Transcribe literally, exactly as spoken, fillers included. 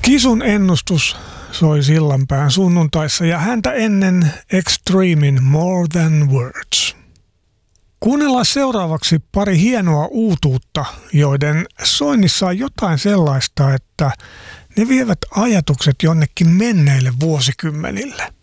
Kisun ennustus soi Sillanpään sunnuntaissa ja häntä ennen Extremin More Than Words. Kuunnellaan seuraavaksi pari hienoa uutuutta, joiden soinnissa on jotain sellaista, että ne vievät ajatukset jonnekin menneille vuosikymmenille.